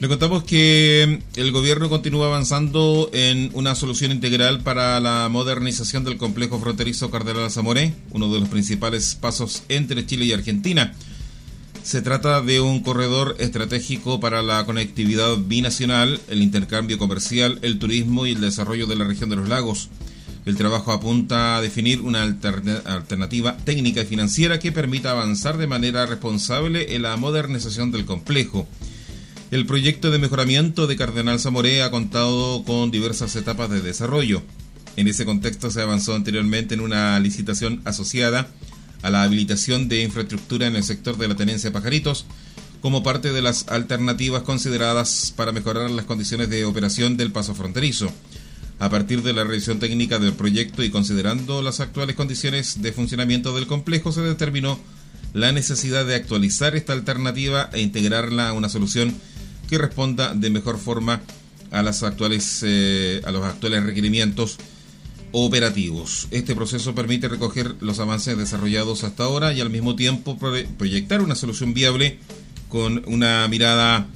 Le contamos que el gobierno continúa avanzando en una solución integral para la modernización del complejo fronterizo Cardenal Zamoré, uno de los principales pasos entre Chile y Argentina. Se trata de un corredor estratégico para la conectividad binacional, el intercambio comercial, el turismo y el desarrollo de la región de los lagos. El trabajo apunta a definir una alternativa técnica y financiera que permita avanzar de manera responsable en la modernización del complejo. El proyecto de mejoramiento de Cardenal Zamoré ha contado con diversas etapas de desarrollo. En ese contexto se avanzó anteriormente en una licitación asociada a la habilitación de infraestructura en el sector de la tenencia de pajaritos, como parte de las alternativas consideradas para mejorar las condiciones de operación del paso fronterizo. A partir de la revisión técnica del proyecto y considerando las actuales condiciones de funcionamiento del complejo, se determinó la necesidad de actualizar esta alternativa e integrarla a una solución que responda de mejor forma a los actuales requerimientos operativos. Este proceso permite recoger los avances desarrollados hasta ahora y al mismo tiempo proyectar una solución viable con una mirada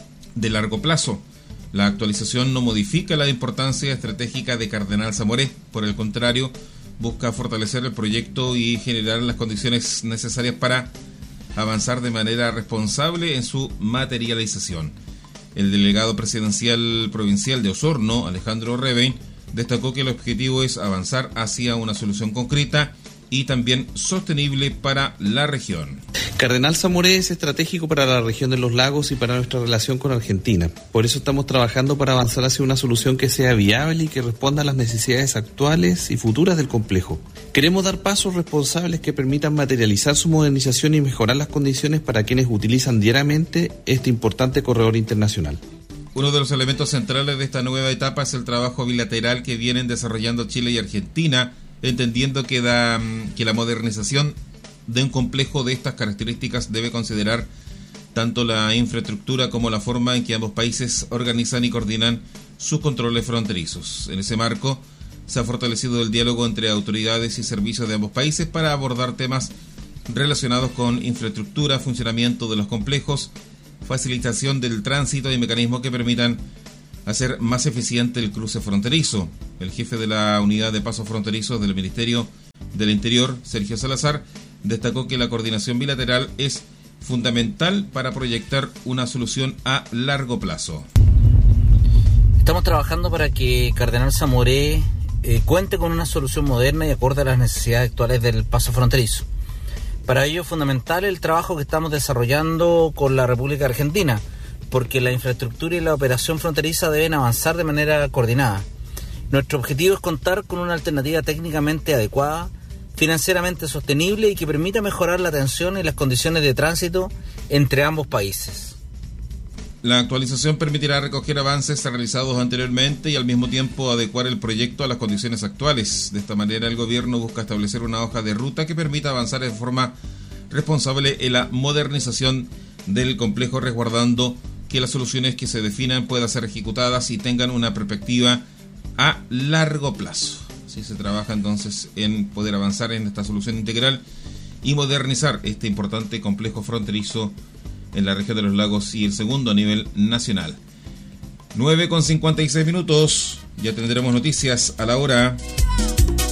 de largo plazo. La actualización no modifica la importancia estratégica de Cardenal Zamoré, por el contrario, busca fortalecer el proyecto y generar las condiciones necesarias para avanzar de manera responsable en su materialización. El delegado presidencial provincial de Osorno, Alejandro Rebein, destacó que el objetivo es avanzar hacia una solución concreta y también sostenible para la región. Cardenal Zamoré es estratégico para la región de los lagos y para nuestra relación con Argentina. Por eso estamos trabajando para avanzar hacia una solución que sea viable y que responda a las necesidades actuales y futuras del complejo. Queremos dar pasos responsables que permitan materializar su modernización y mejorar las condiciones para quienes utilizan diariamente este importante corredor internacional. Uno de los elementos centrales de esta nueva etapa es el trabajo bilateral que vienen desarrollando Chile y Argentina, entendiendo que la modernización de un complejo de estas características debe considerar tanto la infraestructura como la forma en que ambos países organizan y coordinan sus controles fronterizos. En ese marco, se ha fortalecido el diálogo entre autoridades y servicios de ambos países para abordar temas relacionados con infraestructura, funcionamiento de los complejos, facilitación del tránsito y mecanismos que permitan hacer más eficiente el cruce fronterizo. El jefe de la unidad de pasos fronterizos del Ministerio del Interior, Sergio Salazar, destacó que la coordinación bilateral es fundamental para proyectar una solución a largo plazo. Estamos trabajando para que Cardenal Zamoré cuente con una solución moderna y acorde a las necesidades actuales del paso fronterizo. Para ello es fundamental el trabajo que estamos desarrollando con la República Argentina, porque la infraestructura y la operación fronteriza deben avanzar de manera coordinada. Nuestro objetivo es contar con una alternativa técnicamente adecuada, financieramente sostenible y que permita mejorar la atención y las condiciones de tránsito entre ambos países. La actualización permitirá recoger avances realizados anteriormente y al mismo tiempo adecuar el proyecto a las condiciones actuales. De esta manera, el gobierno busca establecer una hoja de ruta que permita avanzar de forma responsable en la modernización del complejo, resguardando que las soluciones que se definan puedan ser ejecutadas y tengan una perspectiva a largo plazo. Así se trabaja entonces en poder avanzar en esta solución integral y modernizar este importante complejo fronterizo en la región de los lagos y el segundo a nivel nacional. 9:56 minutos, ya tendremos noticias a la hora.